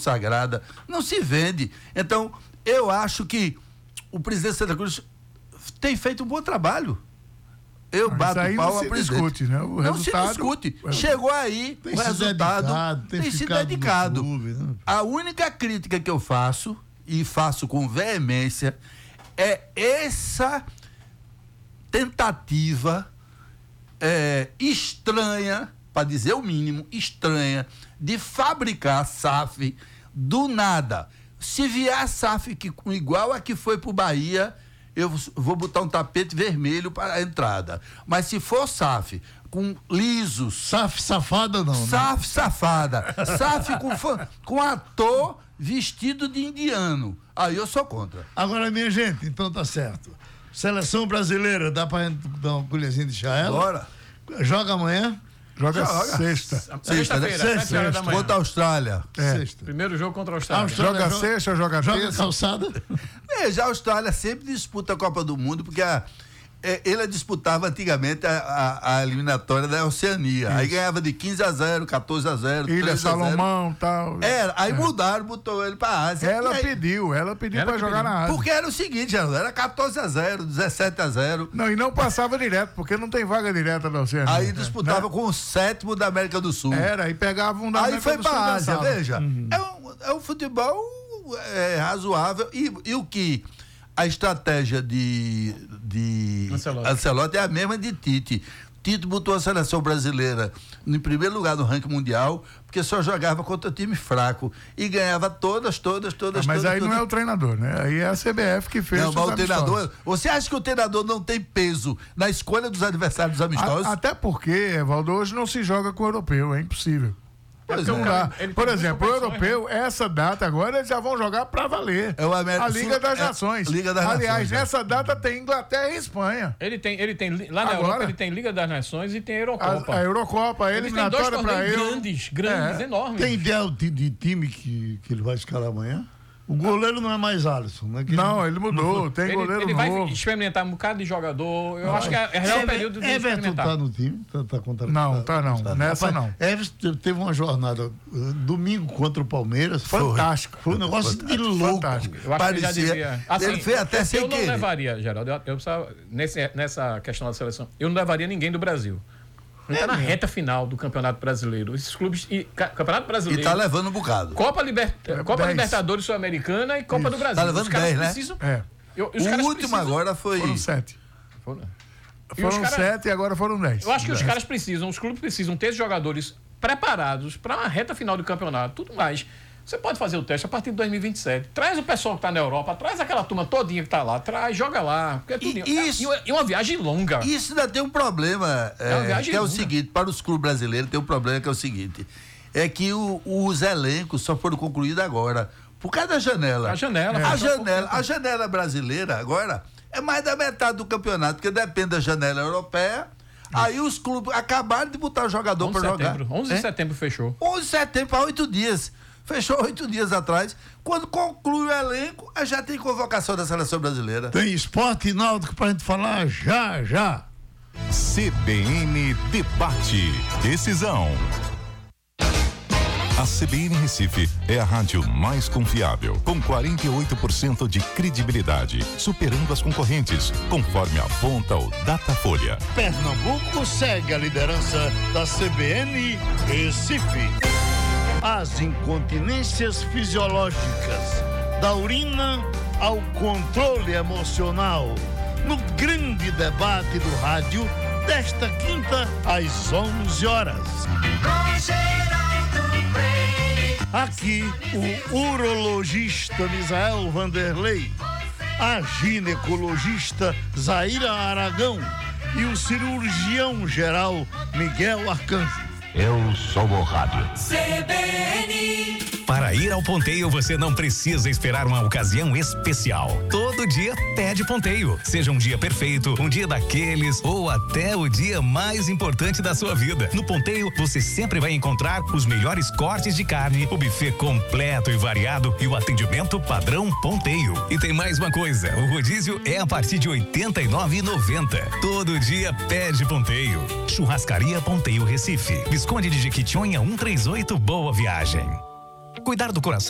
consagrada, não se vende. Então, eu acho que o presidente Santa Cruz tem feito um bom trabalho. Eu bato pau ao presidente. Discute, né? O não resultado, se discute. Chegou aí, o resultado tem se dedicado. Clube, né? A única crítica que eu faço, e faço com veemência, é essa tentativa estranha, para dizer o mínimo, estranha, de fabricar SAF do nada. Se vier a SAF igual a que foi pro Bahia, eu vou botar um tapete vermelho para a entrada. Mas se for SAF com lisos... SAF safada não, SAF né? Safada. SAF com ator vestido de indiano. Aí eu sou contra. Agora, minha gente, então tá certo. Seleção brasileira, dá pra dar uma colherzinha de chá ela? Bora. Joga amanhã? Joga sexta. Sexta-feira, 7 horas da manhã. Contra a Austrália. Sexta. Primeiro jogo contra a Austrália. Joga sexta, joga terça. Calçada? Já a Austrália sempre disputa a Copa do Mundo, porque ele disputava antigamente a eliminatória da Oceania. Isso. Aí ganhava de 15-0, 14-0, Ilha Salomão e tal. Aí mudaram, botou ele pra Ásia. Ela pediu pra jogar na Ásia. Porque era o seguinte, Geraldo, era 14-0, 17-0. Não, e não passava direto, porque não tem vaga direta da Oceania. Aí disputava com o 7º da América do Sul. Aí pegava um da América do Sul. Aí foi pra Ásia, veja. É um futebol razoável e o que... A estratégia de Ancelotti é a mesma de Tite. Tite botou a seleção brasileira em primeiro lugar no ranking mundial, porque só jogava contra time fraco e ganhava todas. Mas aí não é o treinador, né? Aí é a CBF que fez. Não, mas o treinador. Você acha que o treinador não tem peso na escolha dos adversários amistosos? Até porque, Evaldo, hoje não se joga com o europeu, é impossível. Não dá. Por exemplo, o europeu, essa data agora, eles já vão jogar pra valer. A Liga das Nações. Aliás, nessa data tem Inglaterra e Espanha. Ele tem lá na Europa, ele tem Liga das Nações e tem a Eurocopa. A Eurocopa, a eliminatória pra ele. Grandes, enormes. Tem ideia de time que ele vai escalar amanhã? O goleiro não é mais Alisson, né? Não, ele mudou, tem goleiro novo. Ele vai experimentar um bocado de jogador. Eu acho que é real período de experimentar. Tá no time? Tá não, tá não. Nessa não. Everton teve uma jornada domingo contra o Palmeiras. Fantástico. Foi um negócio de louco. Fantástico. Eu acho que ele já devia. Ele fez até sem eu não levaria, Geraldo. Eu precisava, nessa questão da seleção, eu não levaria ninguém do Brasil. Ele tá na reta final do Campeonato Brasileiro. Esses clubes. Campeonato Brasileiro. E tá levando um bocado. Copa Libertadores Sul-Americana e Copa do Brasil. Tá levando 10, precisam, né? O último agora foi. Foram 7. Foram 7 e agora foram 10. Eu acho que os caras precisam, os clubes precisam ter jogadores preparados para uma reta final do campeonato. Tudo mais. Você pode fazer o teste a partir de 2027. Traz o pessoal que está na Europa, traz aquela turma todinha que está lá, joga lá. E uma viagem longa. Isso ainda tem um problema, que é o seguinte, para os clubes brasileiros tem um problema que é o seguinte, é que os elencos só foram concluídos agora, por causa da janela. A janela brasileira agora é mais da metade do campeonato, porque depende da janela europeia. Aí os clubes acabaram de botar o jogador para jogar. 11 de setembro fechou. 11 de setembro, há 8 dias. Fechou 8 dias atrás. Quando conclui o elenco, já tem convocação da seleção brasileira. Tem esporte e náutico pra gente falar já. CBN Debate. Decisão. A CBN Recife é a rádio mais confiável, com 48% de credibilidade, superando as concorrentes, conforme aponta o Datafolha. Pernambuco segue a liderança da CBN Recife. As incontinências fisiológicas, da urina ao controle emocional, no grande debate do rádio desta quinta às 11 horas. Aqui o urologista Misael Vanderlei, a ginecologista Zaira Aragão e o cirurgião geral Miguel Arcanjo. Eu sou o rádio. CBN. Para ir ao Ponteio, você não precisa esperar uma ocasião especial. Todo dia pede Ponteio. Seja um dia perfeito, um dia daqueles ou até o dia mais importante da sua vida. No Ponteio, você sempre vai encontrar os melhores cortes de carne, o buffet completo e variado e o atendimento padrão Ponteio. E tem mais uma coisa, o rodízio é a partir de R$ 89,90. Todo dia pede Ponteio. Churrascaria Ponteio Recife. Visconde de Jequitinhonha 138, boa viagem. Cuidar do coração